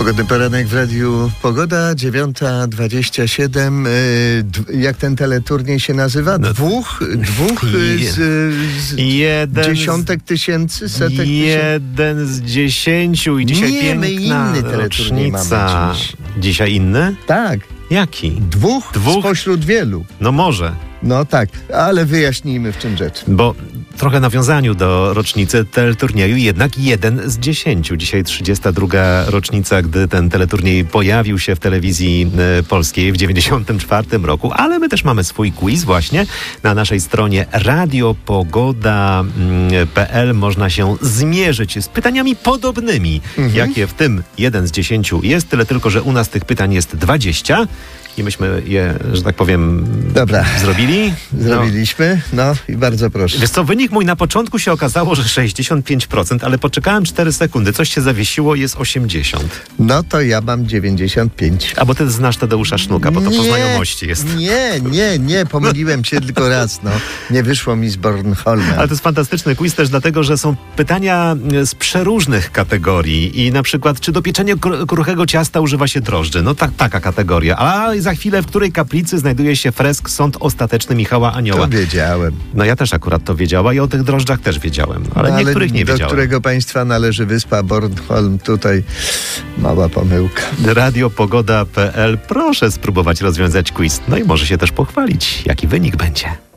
Pogodny poranek w Radiu Pogoda, 9:27. Jak ten teleturniej się nazywa? Dwóch z dziesiątek tysięcy, setek tysięcy? 1 z 10 i dzisiaj Nie, my piękna inny teleturniej rocznica. mamy dziś. Dzisiaj inny? Tak. Jaki? Dwóch spośród wielu. No może. No tak, ale wyjaśnijmy w czym rzecz. Bo trochę nawiązaniu do rocznicy teleturnieju, jednak 1 z 10. Dzisiaj 32. rocznica, gdy ten teleturniej pojawił się w telewizji polskiej w 94 roku, ale my też mamy swój quiz właśnie na naszej stronie radiopogoda.pl. Można się zmierzyć z pytaniami podobnymi, jakie w tym 1 z 10 jest, tyle tylko, że u nas tych pytań jest 20. I myśmy je, że tak powiem, zrobili. Zrobiliśmy, no i bardzo proszę. Wiesz co, wynik mój na początku się okazało, że 65%, ale poczekałem 4 sekundy, coś się zawiesiło, jest 80%. No to ja mam 95. A bo ty znasz Tadeusza Sznuka, bo to po znajomości jest. Nie, pomyliłem się tylko raz, no. Nie wyszło mi z Bornholmem. Ale to jest fantastyczny quiz też dlatego, że są pytania z przeróżnych kategorii i na przykład, czy do pieczenia kruchego ciasta używa się drożdży? No taka kategoria. A za chwilę, w której kaplicy znajduje się fresk Sąd Ostateczny Michała Anioła. To wiedziałem. No ja też akurat to wiedziała i o tych drożdżach też wiedziałem, ale niektórych nie wiedziałem. Do którego państwa należy wyspa Bornholm? Tutaj mała pomyłka. Radiopogoda.pl. Proszę spróbować rozwiązać quiz. No i może się też pochwalić, jaki wynik będzie.